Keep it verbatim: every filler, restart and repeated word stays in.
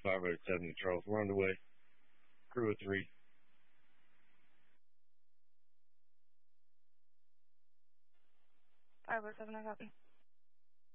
five oh seven to Charles. We're on the way. Crew of three. five oh seven, I copy.